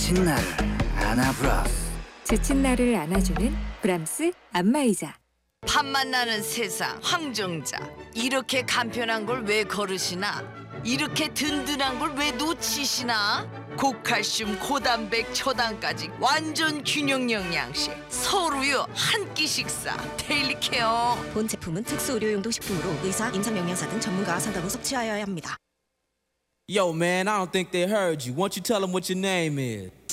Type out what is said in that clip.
지친 나를 안아브라스. 지친 나를 안아주는 브람스 안마의자. 팝만 나는 세상 황정자. 이렇게 간편한 걸 왜 거르시나? 이렇게 든든한 걸 왜 놓치시나? 고칼슘, 고단백, 초당까지 완전 균형 영양식. 서울우유 한 끼 식사. 데일리 케어. 본 제품은 특수 의료용도 식품으로 의사, 임상영양사 등 전문가와 상담 후 섭취하여야 합니다. Yo, man, I don't think they heard you. Why don't you tell them what your name is?